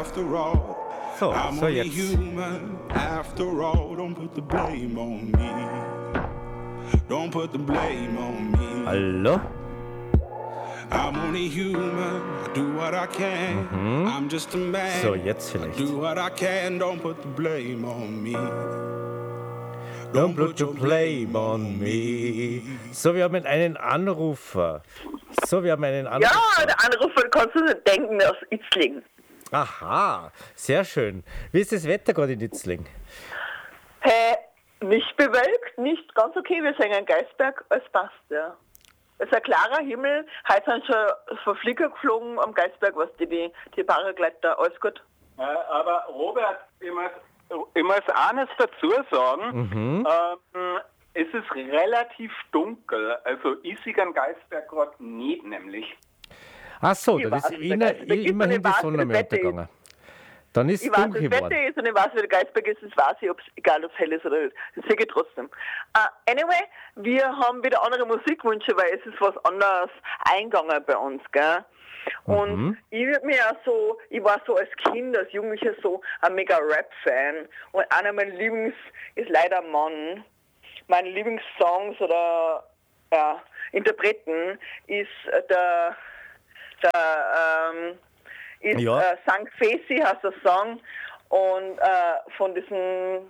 So, I'm so only jetzt. human after all. Don't put the blame on me. Don't put the blame on me. Hallo? I'm only human. I do what I can. I'm just a man. So, jetzt vielleicht. Do what I can. Don't put the blame on me. Don't put your blame on me. So, wir haben einen Anrufer. Ja, der Anrufer kannst du nicht denken aus Itzling. Aha, sehr schön. Wie ist das Wetter gerade in Itzling? Hey, nicht bewölkt, nicht ganz okay. Wir sind in Geisberg, es passt, ja. Es ist ein klarer Himmel. Heute sind schon Flieger geflogen am Geisberg, was die Paragleiter, alles gut. Aber Robert, ich muss eines dazu sagen. Es ist relativ dunkel. Also ich sehe am Geisberg gerade nicht, nämlich. Ach so, Ich dann ist weiß, der Geisberg ist immerhin die so, ich Sonne weiß, am wie das Wetter Untergegangen. Dann ist es Ich weiß, dunkel das geworden. Wetter ist und ich weiß, wie der Geisberg ist, das weiß ich, egal ob es hell ist oder nicht. Das sehe ich trotzdem. Anyway, wir haben wieder andere Musikwünsche, weil es ist was anderes eingegangen bei uns, gell? Und ich war so als Kind, als Jugendlicher so ein mega Rap-Fan. Und einer meiner Lieblings ist leider Mann. Meine Lieblingssongs oder Interpreten ist Sankt Fesi heißt der Song und von diesem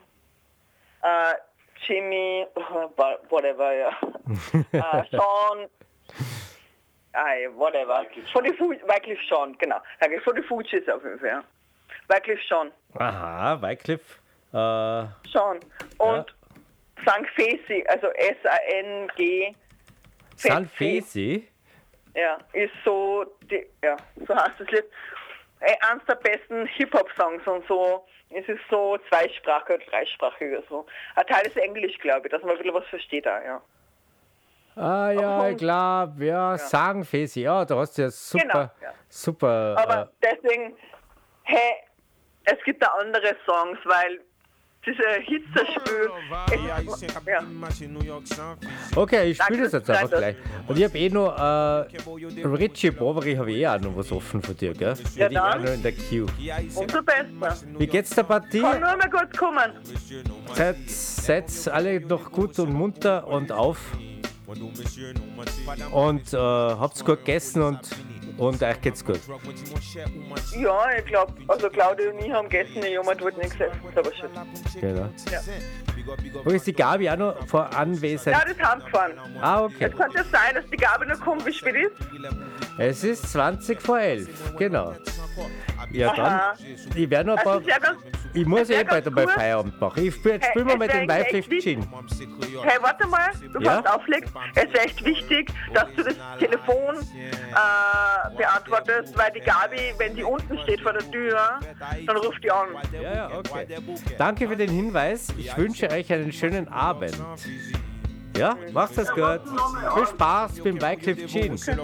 Jimmy, whatever, ja. Sean, whatever. Von die Wycliffe Sean, genau. Von die Fujis auf jeden Fall, ja. Wycliffe Sean. Aha, Wycliffe. Sean. Und Sankt Fesi, also S-A-N-G. San Fesi? Ja, ist so, so heißt das Lied. Eins der besten Hip-Hop-Songs und so. Es ist so zweisprachig oder dreisprachig oder so. Ein Teil ist Englisch, glaube ich, dass man ein bisschen was versteht auch, ja. Ah ja, ich glaube, San Fesi. Ja, da hast du ja super, Genau, ja. super. Aber deswegen, es gibt da andere Songs, weil diese Hitzerspül. Okay, ich spiele das Danke, jetzt einfach danke. gleich. Und ich habe noch Richie Bovary, habe ich auch noch was offen von dir, gell? Ja, Die auch dann. noch in der Queue. Umso besser. Wie geht's der Partie? Kann nur mal kurz kommen. Seid alle noch gut und munter und auf. Und habt's gut gegessen und euch geht's gut. Ja, ich glaube, also Claudia und ich haben gestern, jemand wollte nichts essen, ist aber schön. Genau. Ja. Wo ist die Gabi auch noch vor anwesend? Ja, das ist heimgefahren. Ah, okay. Es könnte sein, dass die Gabi noch kommt, wie spät ist. Es ist 20 vor 11, genau. Ja, Aha. dann, ich werde noch ein paar... Also, es ist ja ganz, Ich muss wär eh bald ganz einmal gut. Feierabend machen. Jetzt spielen wir mal es wär den Wycliffe echt Gin. Hey, warte mal, du Ja? kannst auflegen. Es ist echt wichtig, dass du das Telefon beantwortest, weil die Gabi, wenn die unten steht vor der Tür, dann ruft die an. Ja, okay. Danke für den Hinweis. Ich wünsche euch einen schönen Abend. Ja, macht's das gut. Viel Spaß beim Wycliffe Gin.